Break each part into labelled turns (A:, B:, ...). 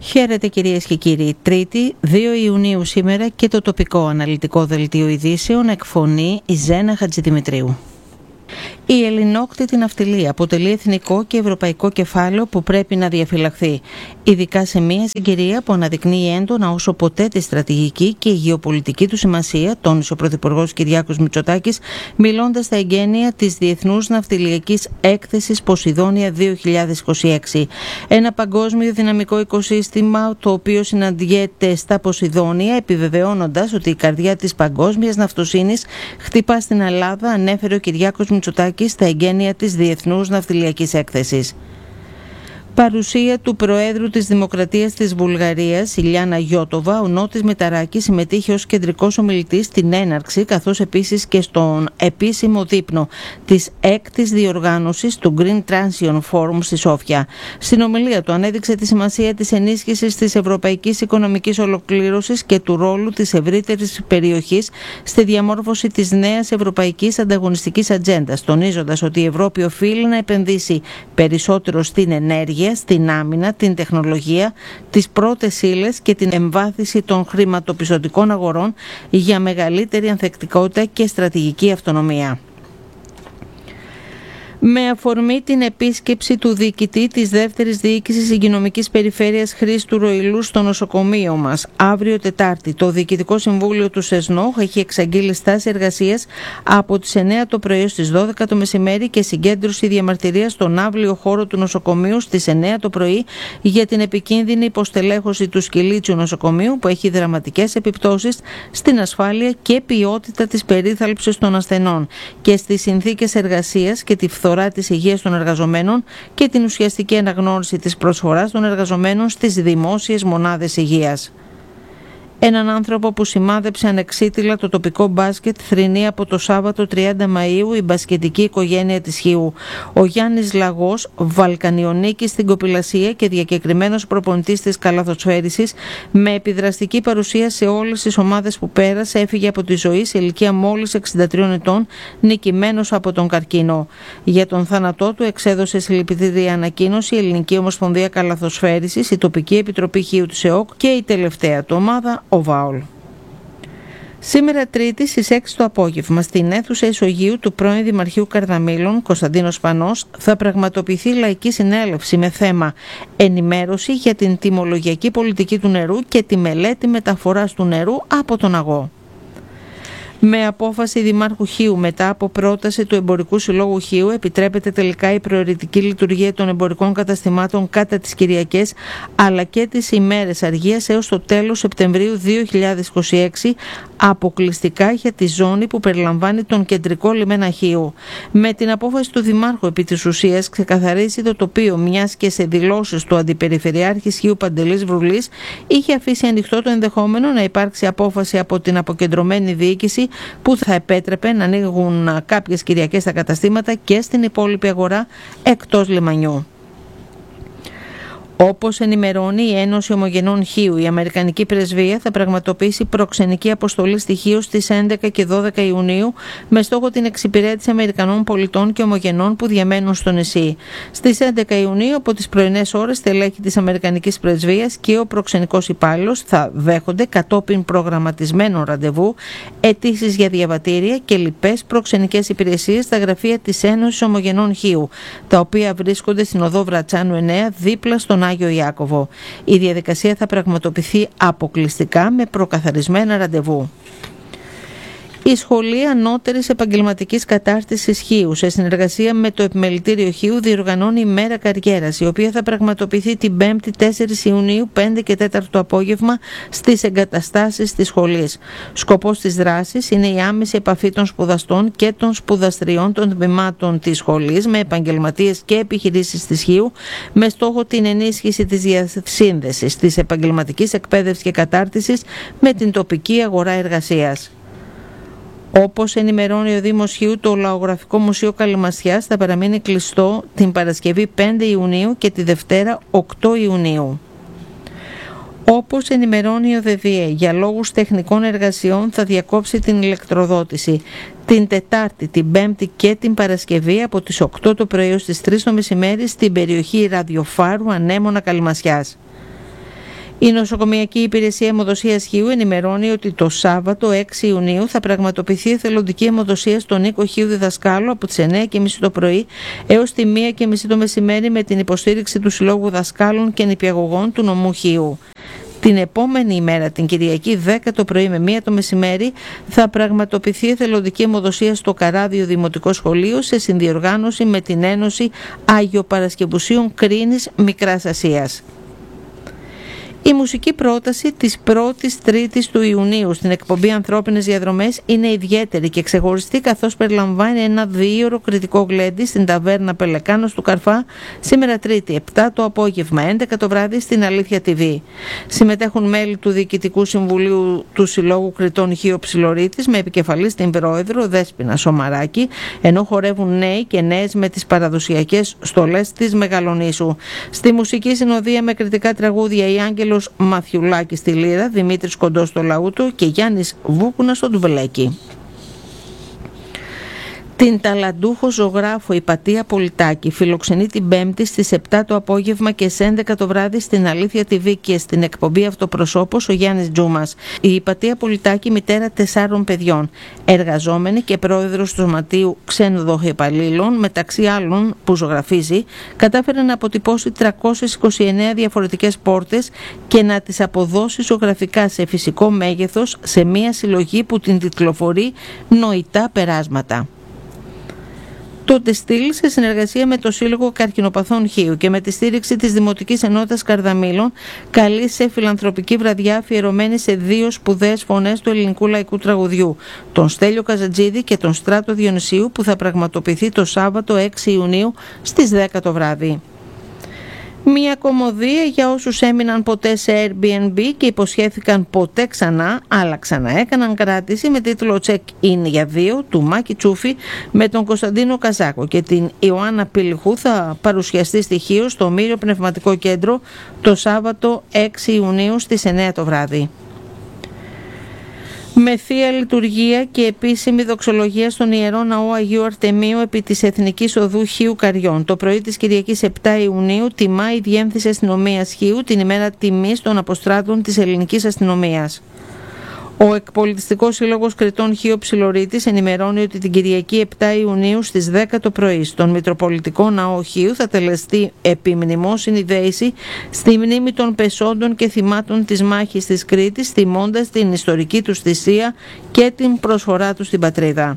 A: Χαίρετε κυρίες και κύριοι. Τρίτη, 2 Ιουνίου σήμερα και το τοπικό αναλυτικό δελτίο ειδήσεων εκφωνεί η Ζένα Χατζηδημητρίου. Η ελληνόκτητη ναυτιλία αποτελεί εθνικό και ευρωπαϊκό κεφάλαιο που πρέπει να διαφυλαχθεί, ειδικά σε μια συγκυρία που αναδεικνύει έντονα όσο ποτέ τη στρατηγική και η γεωπολιτική του σημασία, τόνισε ο Πρωθυπουργός Κυριάκος Μητσοτάκης, μιλώντας στα εγγένεια της Διεθνούς Ναυτιλιακής Έκθεσης Ποσειδόνια 2026. Ένα παγκόσμιο δυναμικό οικοσύστημα το οποίο συναντιέται στα Ποσειδόνια, επιβεβαιώνοντας ότι η καρδιά της παγκόσμιας ναυτοσύνης χτυπά στην Ελλάδα, ανέφερε ο Κυριάκος Μητσοτάκης στα εγγένεια της Διεθνούς Ναυτιλιακής Έκθεσης. Παρουσία του Προέδρου της Δημοκρατίας της Βουλγαρίας, Ηλιάνα Γιώτοβα, ο Νότης Μηταράκης συμμετείχε ως κεντρικός ομιλητής στην έναρξη, καθώς επίσης και στον επίσημο δείπνο της 6ης διοργάνωσης του Green Transition Forum στη Σόφια. Στην ομιλία του ανέδειξε τη σημασία της ενίσχυσης της ευρωπαϊκής οικονομικής ολοκλήρωσης και του ρόλου της ευρύτερης περιοχής στη διαμόρφωση της νέας ευρωπαϊκής ανταγωνιστικής ατζέντας, τονίζοντας ότι η Ευρώπη οφείλει να επενδύσει περισσότερο στην ενέργεια, στην άμυνα, την τεχνολογία, τις πρώτες ύλες και την εμβάθυνση των χρηματοπιστωτικών αγορών για μεγαλύτερη ανθεκτικότητα και στρατηγική αυτονομία. Με αφορμή την επίσκεψη του διοικητή της δεύτερης διοίκησης υγειονομικής περιφέρειας Χρήστου Ροηλού στο νοσοκομείο μας, αύριο Τετάρτη, το Διοικητικό Συμβούλιο του ΣΕΣΝΟΧ έχει εξαγγείλει στάση εργασίας από τις 9 το πρωί στις 12 το μεσημέρι και συγκέντρωση διαμαρτυρίας στον αύριο χώρο του νοσοκομείου στις 9 το πρωί για την επικίνδυνη υποστελέχωση του σκυλίτσιου νοσοκομείου που έχει δραματικές επιπτώσεις στην ασφάλεια και ποιότητα της περίθαλψης των ασθενών και στις συνθήκες εργασίας και τη φθορά της υγείας των εργαζομένων και την ουσιαστική αναγνώριση της προσφοράς των εργαζομένων στις δημόσιες μονάδες υγείας. Έναν άνθρωπο που σημάδεψε ανεξίτηλα το τοπικό μπάσκετ θρηνεί από το Σάββατο 30 Μαΐου η μπασκετική οικογένεια της Χίου. Ο Γιάννης Λαγός, Βαλκανιονίκης στην κοπηλασία και διακεκριμένος προπονητής της καλαθοσφαίρισης, με επιδραστική παρουσία σε όλες τις ομάδες που πέρασε, έφυγε από τη ζωή σε ηλικία μόλις 63 ετών, νικημένος από τον καρκίνο. Για τον θάνατό του εξέδωσε συλληπιτήρια ανακοίνωση η Ελληνική Ομοσπονδία Καλαθοσφαίρισης, η τοπική επιτροπή Χίου της ΕΟΚ και η τελευταία του ομάδα, ο ΒΑΟΛ. Σήμερα Τρίτη στις 6 το απόγευμα στην αίθουσα Ισογείου του πρώην Δημαρχείου Καρδαμήλων, Κωνσταντίνος Πανός, θα πραγματοποιηθεί λαϊκή συνέλευση με θέμα ενημέρωση για την τιμολογιακή πολιτική του νερού και τη μελέτη μεταφοράς του νερού από τον αγώ. Με απόφαση Δημάρχου Χίου μετά από πρόταση του Εμπορικού Συλλόγου Χίου επιτρέπεται τελικά η προαιρετική λειτουργία των εμπορικών καταστημάτων κατά τις Κυριακές αλλά και τις ημέρες αργίας έως το τέλος Σεπτεμβρίου 2026 αποκλειστικά για τη ζώνη που περιλαμβάνει τον κεντρικό λιμένα Χίου. Με την απόφαση του Δημάρχου επί της ουσίας ξεκαθαρίζει το τοπίο, μιας και σε δηλώσεις του Αντιπεριφερειάρχης Χίου Παντελής Βρουλής είχε αφήσει ανοιχτό το ενδεχόμενο να υπάρξει απόφαση από την αποκεντρωμένη διοίκηση που θα επέτρεπε να ανοίγουν κάποιες Κυριακές τα καταστήματα και στην υπόλοιπη αγορά εκτός λιμανιού. Όπως ενημερώνει η Ένωση Ομογενών Χίου, η Αμερικανική Πρεσβεία θα πραγματοποιήσει προξενική αποστολή στη Χίο στις 11 και 12 Ιουνίου με στόχο την εξυπηρέτηση Αμερικανών πολιτών και ομογενών που διαμένουν στο νησί. Στις 11 Ιουνίου από τις πρωινές ώρες στελέχη της Αμερικανικής Πρεσβείας και ο προξενικός υπάλληλος θα δέχονται κατόπιν προγραμματισμένων ραντεβού αιτήσεις για διαβατήρια και λοιπές προξενικές υπηρεσίες στα γραφεία της Ένωσης Ομογενών Χίου, τα οποία βρίσκονται στην οδό Βρατσάνου 9 δίπλα στον Άγιο Ιάκωβο. Η διαδικασία θα πραγματοποιηθεί αποκλειστικά με προκαθαρισμένα ραντεβού. Η Σχολή Ανώτερης Επαγγελματικής Κατάρτισης Χίου, σε συνεργασία με το Επιμελητήριο Χίου, διοργανώνει ημέρα καριέρας, η οποία θα πραγματοποιηθεί την 5η 4 Ιουνίου 5 και 4 το απόγευμα στις εγκαταστάσεις της σχολής. Σκοπός της δράσης είναι η άμεση επαφή των σπουδαστών και των σπουδαστριών των τμήματων της σχολής με επαγγελματίες και επιχειρήσεις της Χίου, με στόχο την ενίσχυση της διασύνδεσης της επαγγελματικής εκπαίδευσης και κατάρτισης με την τοπική αγορά εργασίας. Όπως ενημερώνει ο Δήμος Χίου, το Λαογραφικό Μουσείο Καλυμασιάς θα παραμείνει κλειστό την Παρασκευή 5 Ιουνίου και τη Δευτέρα 8 Ιουνίου. Όπως ενημερώνει ο ΔΔΕ, για λόγους τεχνικών εργασιών θα διακόψει την ηλεκτροδότηση την Τετάρτη, την Πέμπτη και την Παρασκευή από τις 8 το πρωί ως τις 3 το μεσημέρι στην περιοχή Ραδιοφάρου Ανέμωνα Καλυμασιάς. Η Νοσοκομιακή Υπηρεσία Αιμοδοσίας Χείου ενημερώνει ότι το Σάββατο 6 Ιουνίου θα πραγματοποιηθεί εθελοντική αιμοδοσία στον Νίκο Χείου Διδασκάλου από τις 9:30 το πρωί έως τη 1:30 το μεσημέρι με την υποστήριξη του Συλλόγου Δασκάλων και Νηπιαγωγών του Νομού Χείου. Την επόμενη ημέρα, την Κυριακή 10 το πρωί με 1 το μεσημέρι, θα πραγματοποιηθεί εθελοντική αιμοδοσία στο Καράδιο Δημοτικό Σχολείο σε συνδιοργάνωση με την Ένωση Αγιοπαρασκευουσίων Κρίνης Μικράς Ασίας. Η μουσική πρόταση της 1ης Τρίτης του Ιουνίου στην εκπομπή Ανθρώπινες Διαδρομές είναι ιδιαίτερη και ξεχωριστή, καθώς περιλαμβάνει ένα 2ωρο κριτικό γλέντι στην ταβέρνα Πελεκάνος του Καρφά σήμερα Τρίτη 7 το απόγευμα, 11 το βράδυ στην Αλήθεια TV. Συμμετέχουν μέλη του Διοικητικού Συμβουλίου του Συλλόγου Κριτών Χίου Ψιλορίτης με επικεφαλής την πρόεδρο Δέσποινα Σομαράκη, ενώ χορεύουν νέοι και νέες με τις παραδοσιακές στολές της Μεγαλονήσου. Στη μουσική συνοδεία με κριτικά τραγούδια η Άγγελος Μαθιουλάκη στη λύρα, Δημήτρης Κοντός στο λαούτο και Γιάννης Βούκουνας στο ντουβελέκι. Την ταλαντούχο ζωγράφο Υπατία Πολιτάκη φιλοξενεί την Πέμπτη στις 7 το απόγευμα και στις 11 το βράδυ στην Αλήθεια TV και στην εκπομπή Αυτοπροσώπος ο Γιάννης Τζούμας. Η Υπατία Πολιτάκη, μητέρα 4 παιδιών, εργαζόμενη και πρόεδρος του Σωματείου Ξένοδοχων Υπαλλήλων, μεταξύ άλλων που ζωγραφίζει, κατάφερε να αποτυπώσει 329 διαφορετικές πόρτες και να τις αποδώσει ζωγραφικά σε φυσικό μέγεθος σε μια συλλογή που την τιτλοφορεί Νοητά Περάσματα. Το τεστήλ, σε συνεργασία με το Σύλλογο Καρκινοπαθών Χείου και με τη στήριξη της Δημοτικής Ενότητας Καρδαμήλων, καλεί σε φιλανθρωπική βραδιά αφιερωμένη σε 2 σπουδαίες φωνές του ελληνικού λαϊκού τραγουδιού, τον Στέλιο Καζατζίδη και τον Στράτο Διονυσίου, που θα πραγματοποιηθεί το Σάββατο 6 Ιουνίου στις 10 το βράδυ. Μια κωμωδία για όσους έμειναν ποτέ σε Airbnb και υποσχέθηκαν ποτέ ξανά, αλλά ξαναέκαναν κράτηση, με τίτλο Check-in για 2 του Μάκη Τσούφη με τον Κωνσταντίνο Καζάκο και την Ιωάννα Πυλιχού, θα παρουσιαστεί στοιχείο στο Μύριο Πνευματικό Κέντρο το Σάββατο 6 Ιουνίου στις 9 το βράδυ. Με θεία λειτουργία και επίσημη δοξολογία στον Ιερό Ναό Αγίου Αρτεμίου επί της Εθνικής Οδού Χίου Καριών. Το πρωί της Κυριακής 7 Ιουνίου τιμά η Διεύθυνση Αστυνομίας Χίου την ημέρα τιμής των αποστράτων της ελληνικής αστυνομίας. Ο Εκπολιτιστικός Σύλλογος Κριτών Χίου Ψιλορίτης ενημερώνει ότι την Κυριακή 7 Ιουνίου στις 10 το πρωί στον Μητροπολιτικό Ναό Χίου θα τελεστεί επιμνημόσυνη δέηση στη μνήμη των πεσόντων και θυμάτων της μάχης της Κρήτης, τιμώντας την ιστορική τους θυσία και την προσφορά τους στην πατρίδα.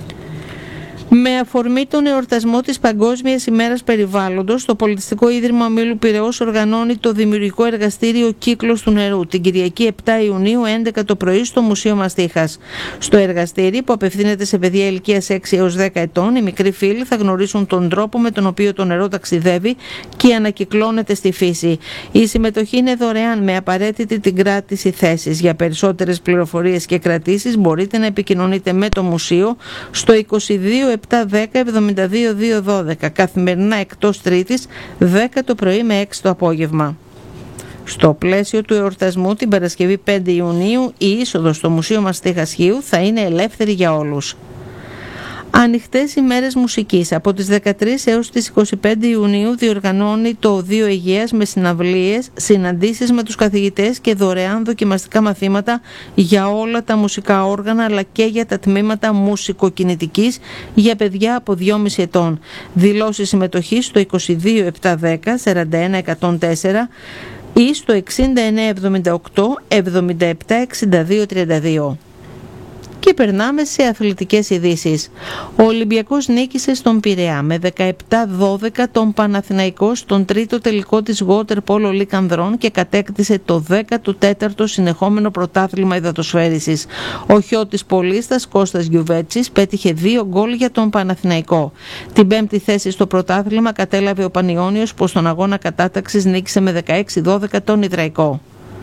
A: Με αφορμή τον εορτασμό της Παγκόσμιας ημέρας περιβάλλοντος, το Πολιτιστικό Ίδρυμα Ομίλου Πειραιώς οργανώνει το δημιουργικό εργαστήριο Κύκλος του Νερού την Κυριακή 7 Ιουνίου 11 το πρωί στο Μουσείο Μαστίχας. Στο εργαστήρι, που απευθύνεται σε παιδιά ηλικίας 6 έως 10 ετών, οι μικροί φίλοι θα γνωρίσουν τον τρόπο με τον οποίο το νερό ταξιδεύει και ανακυκλώνεται στη φύση. Η συμμετοχή είναι δωρεάν με απαραίτητη την κράτηση θέσης. Για περισσότερες πληροφορίες και κρατήσεις μπορείτε να επικοινωνείτε με το Μουσείο στο 22 710-72-212, καθημερινά εκτός Τρίτης, 10 το πρωί με 6 το απόγευμα. Στο πλαίσιο του εορτασμού την Παρασκευή 5 Ιουνίου, η είσοδος στο Μουσείο Μαστίχας Χίου θα είναι ελεύθερη για όλους. Ανοιχτές ημέρες μουσικής. Από τις 13 έως τις 25 Ιουνίου διοργανώνει το Οδείο Υγείας με συναυλίες, συναντήσεις με τους καθηγητές και δωρεάν δοκιμαστικά μαθήματα για όλα τα μουσικά όργανα, αλλά και για τα τμήματα μουσικοκινητικής για παιδιά από 2,5 ετών. Δηλώσεις συμμετοχής στο 22 710 41 104 ή στο 69 78 77 62 32. Και περνάμε σε αθλητικές ειδήσεις. Ο Ολυμπιακός νίκησε στον Πειραιά με 17-12 τον Παναθηναϊκό στον τρίτο τελικό της Water Polo League Ανδρών και κατέκτησε το 14ο συνεχόμενο πρωτάθλημα υδατοσφαίρισης. Ο Χιώτης Πολίστας Κώστας Γιουβέτσης πέτυχε 2 γκολ για τον Παναθηναϊκό. Την 5η θέση στο πρωτάθλημα κατέλαβε ο Πανιώνιος, που στον αγώνα κατάταξης νίκησε με 16-12 τον Ιδραϊκό.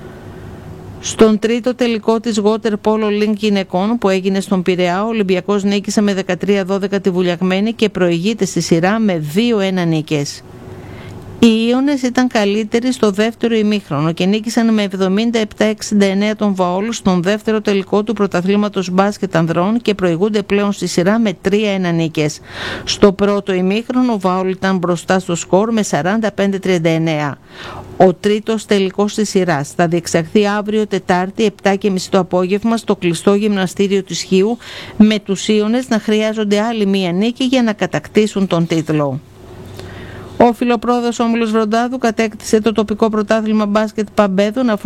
A: Στον τρίτο τελικό της Water Polo League γυναικών που έγινε στον Πειραιά, ο Ολυμπιακός νίκησε με 13-12 τη Βουλιαγμένη και προηγείται στη σειρά με 2-1 νίκες. Οι Ήωνες ήταν καλύτεροι στο δεύτερο ημίχρονο και νίκησαν με 77-69 τον Βαόλου στον δεύτερο τελικό του πρωταθλήματος μπάσκετ ανδρών και προηγούνται πλέον στη σειρά με 3-1 νίκες. Στο πρώτο ημίχρονο ο Βαόλου ήταν μπροστά στο σκορ με 45-39. Ο τρίτος τελικός της σειράς θα διεξαχθεί αύριο Τετάρτη 7:30 το απόγευμα στο κλειστό γυμναστήριο της Χίου, με τους Ήωνες να χρειάζονται άλλη μία νίκη για να κατακτήσουν τον τίτλο. Ο φιλοπρόεδρος Όμιλος Βροντάδου κατέκτησε το τοπικό πρωτάθλημα μπάσκετ Παμπέδων αφού